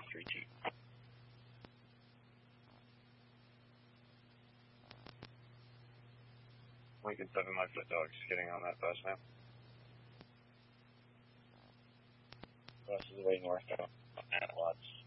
32. Lincoln 7, my foot dog, just getting on that bus now. Bus is way north at Watts.